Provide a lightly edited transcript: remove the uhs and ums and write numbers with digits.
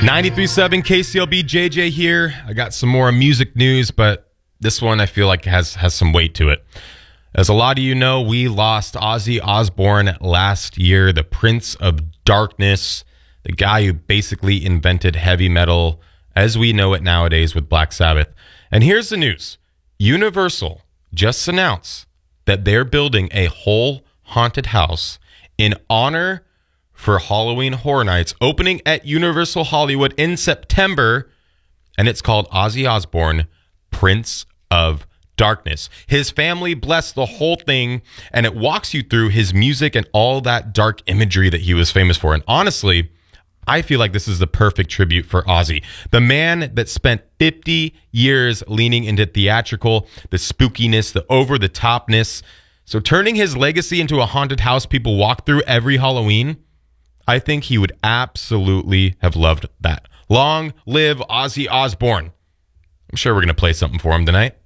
93.7 KCLB, JJ here. I got some more music news, but this one I feel like has some weight to it. As a lot of you know, we lost Ozzy Osbourne last year, the Prince of Darkness, the guy who basically invented heavy metal as we know it nowadays with Black Sabbath. And here's the news. Universal just announced that they're building a whole haunted house in honor for Halloween Horror Nights, opening at Universal Hollywood in September, and it's called Ozzy Osbourne, Prince of Darkness. His family blessed the whole thing, and it walks you through his music and all that dark imagery that he was famous for. And honestly, I feel like this is the perfect tribute for Ozzy, the man that spent 50 years leaning into theatrical, the spookiness, the over-the-topness. So turning his legacy into a haunted house people walk through every Halloween, I think he would absolutely have loved that. Long live Ozzy Osbourne. I'm sure we're going to play something for him tonight.